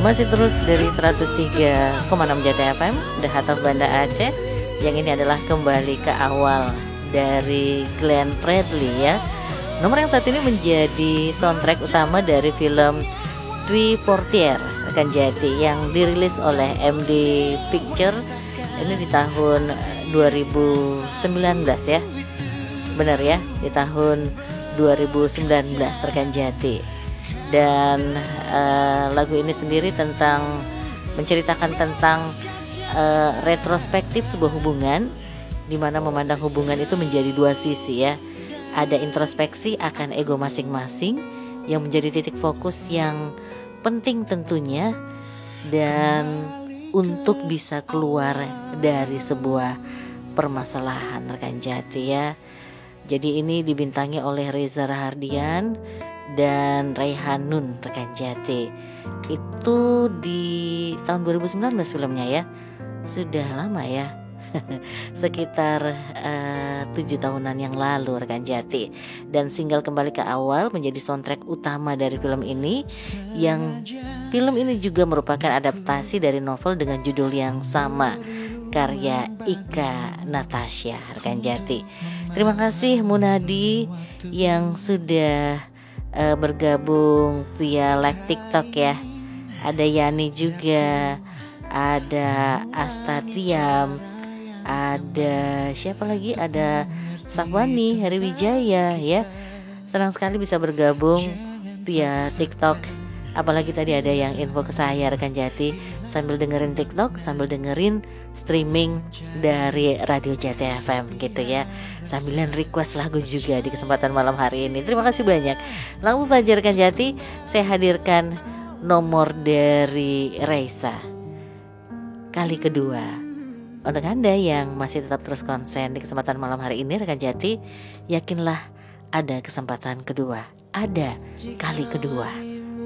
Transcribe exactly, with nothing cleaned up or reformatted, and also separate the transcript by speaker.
Speaker 1: Masih terus dari seratus tiga koma enam J T F M, The Heart of Banda Aceh. Yang ini adalah kembali ke awal dari Glenn Fredly ya. Nomor yang saat ini menjadi soundtrack utama dari film Twi Portier akan jadi yang dirilis oleh M D Picture ini di tahun dua ribu sembilan belas ya. Benar ya, di tahun dua ribu sembilan belas rekan Jati. Dan uh, lagu ini sendiri tentang menceritakan tentang uh, retrospektif sebuah hubungan, di mana memandang hubungan itu menjadi dua sisi ya. Ada introspeksi akan ego masing-masing yang menjadi titik fokus yang penting tentunya, dan untuk bisa keluar dari sebuah permasalahan rekan Jati ya. Jadi ini dibintangi oleh Reza Rahardian dan Raihanun rekan Jati. Itu di tahun dua ribu sembilan belas filmnya ya. Sudah lama ya. Sekitar uh, tujuh tahunan yang lalu rekan Jati. Dan single Kembali ke Awal menjadi soundtrack utama dari film ini. Yang film ini juga merupakan adaptasi dari novel dengan judul yang sama, karya Ika Natasha rekan Jati. Terima kasih Munadi yang sudah uh, bergabung via live TikTok ya. Ada Yani juga, ada Astatiam, ada siapa lagi, ada Safwani Heriwijaya ya. Senang sekali bisa bergabung via TikTok. Apalagi tadi ada yang info ke saya rekan Jati, sambil dengerin TikTok, sambil dengerin streaming dari Radio J T F M gitu ya. Sambilan request lagu juga di kesempatan malam hari ini. Terima kasih banyak. Langsung saja rekan Jati, saya hadirkan nomor dari Reisa kali kedua. Untuk Anda yang masih tetap terus konsen di kesempatan malam hari ini rekan Jati, yakinlah ada kesempatan kedua, ada kali kedua.